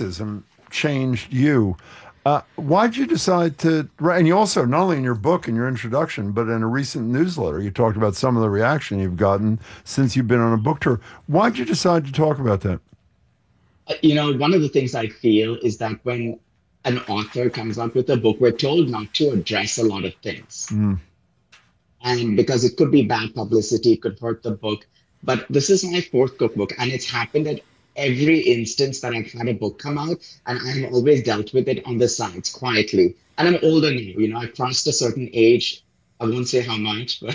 racism changed you. Why'd you decide to write? And you also, not only in your book and your introduction, but in a recent newsletter, you talked about some of the reaction you've gotten since you've been on a book tour. Why'd you decide to talk about that? One of the things I feel is that when an author comes up with a book, we're told not to address a lot of things. And because it could be bad publicity, it could hurt the book. But this is my fourth cookbook, and it's happened at every instance that I've had a book come out, and I've always dealt with it on the sides quietly. And I'm older now, I've crossed a certain age. I won't say how much, but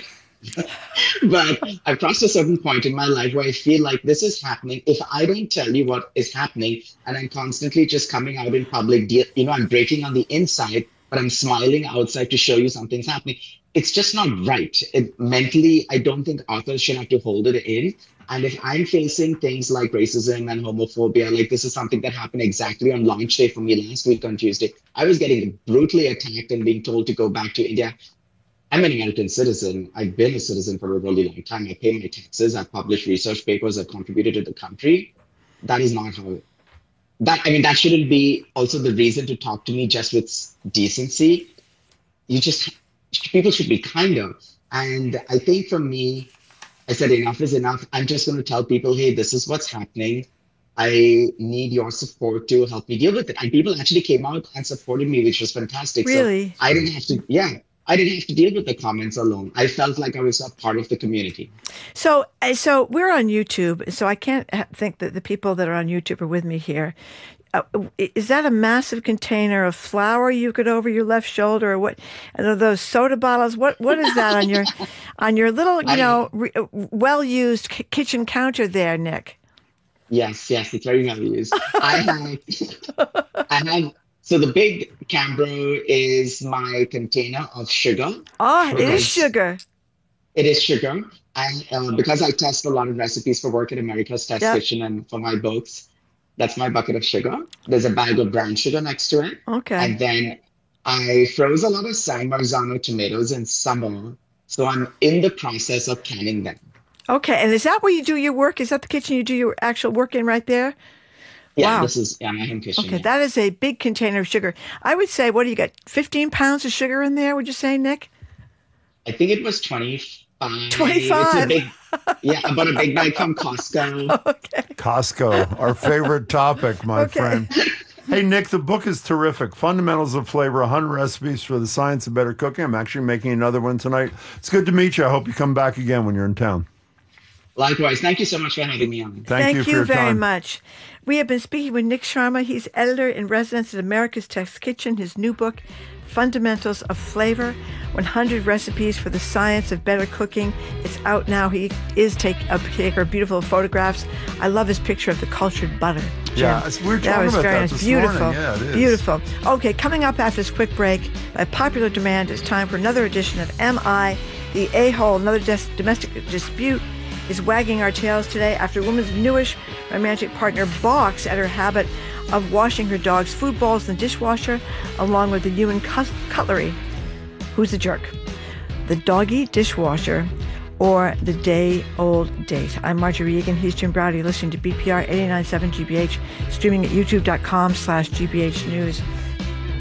but I've crossed a certain point in my life where I feel like this is happening. If I don't tell you what is happening, and I'm constantly just coming out in public, I'm breaking on the inside, but I'm smiling outside to show you something's happening. It's just not right. Mentally, I don't think authors should have to hold it in. And if I'm facing things like racism and homophobia, like this is something that happened exactly on launch day for me last week on Tuesday. I was getting brutally attacked and being told to go back to India. I'm an American citizen. I've been a citizen for a really long time. I pay my taxes. I've published research papers. I've contributed to the country. That is not how. That shouldn't be also the reason to talk to me just with decency. People should be kinder. And I think for me, I said enough is enough. I'm just going to tell people, hey, this is what's happening. I need your support to help me deal with it. And people actually came out and supported me, which was fantastic. Really? So I didn't have to, deal with the comments alone. I felt like I was a part of the community. So we're on YouTube, so I can't think that the people that are on YouTube are with me here. Is that a massive container of flour you got over your left shoulder, or what? And are those soda bottles? What is that on your little, well-used kitchen counter there, Nick? Yes, it's very well used. I have. So the big Cambro is my container of sugar. Oh, it is sugar. It is sugar, and because I test a lot of recipes for work at America's Test Kitchen and for my books. That's my bucket of sugar. There's a bag of brown sugar next to it. Okay. And then I froze a lot of San Marzano tomatoes in summer. So I'm in the process of canning them. Okay. And is that where you do your work? Is that the kitchen you do your actual work in right there? Yeah, wow. This is my home kitchen. Okay, yeah. That is a big container of sugar. I would say, what do you got, 15 pounds of sugar in there, would you say, Nick? I think it was 25. 25? I bought a big bag from Costco. Okay. Costco, our favorite topic, my friend. Hey, Nick, the book is terrific. Fundamentals of Flavor, 100 Recipes for the Science of Better Cooking. I'm actually making another one tonight. It's good to meet you. I hope you come back again when you're in town. Likewise. Thank you so much for having me on. Thank you for your very time. much. We have been speaking with Nick Sharma. He's editor-in-residence at America's Test Kitchen. His new book, Fundamentals of Flavor, 100 Recipes for the Science of Better Cooking. It's out now. He is taker beautiful photographs. I love his picture of the cultured butter. Jim. Yeah, we were talking about that this Beautiful. morning. Yeah, it is. Beautiful. Okay, coming up after this quick break, by popular demand, it's time for another edition of M.I. the A-Hole. Another domestic dispute is wagging our tails today after a woman's newish romantic partner balks at her habit of washing her dog's food bowls in the dishwasher along with the human cutlery. Who's the jerk? The doggy dishwasher or the day-old date? I'm Marjorie Egan. He's Jim Browdy. Listening to BPR 89.7 GBH, streaming at youtube.com/GBH News.